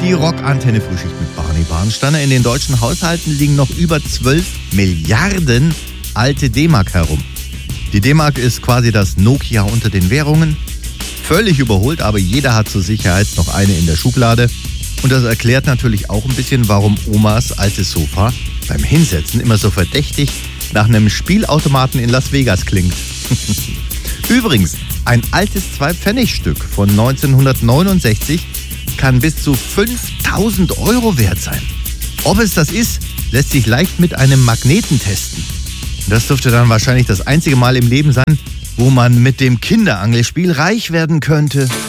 Die Rockantenne Frühschicht mit Barney Barnsteiner. In den deutschen Haushalten liegen noch über 12 Milliarden alte D-Mark herum. Die D-Mark ist quasi das Nokia unter den Währungen. Völlig überholt, aber jeder hat zur Sicherheit noch eine in der Schublade. Und das erklärt natürlich auch ein bisschen, warum Omas altes Sofa beim Hinsetzen immer so verdächtig nach einem Spielautomaten in Las Vegas klingt. Übrigens, ein altes 2-Pfennig-Stück von 1969 kann bis zu 5.000 € wert sein. Ob es das ist, lässt sich leicht mit einem Magneten testen. Das dürfte dann wahrscheinlich das einzige Mal im Leben sein, wo man mit dem Kinderangelspiel reich werden könnte.